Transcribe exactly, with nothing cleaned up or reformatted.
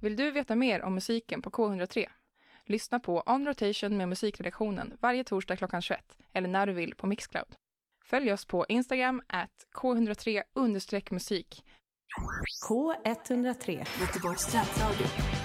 Vill du veta mer om musiken på K hundra tre? Lyssna på On Rotation med musikredaktionen varje torsdag klockan tjugoett eller när du vill på Mixcloud. Följ oss på Instagram at K one oh three understreck musik. K one oh tre. Göteborgs studentradio.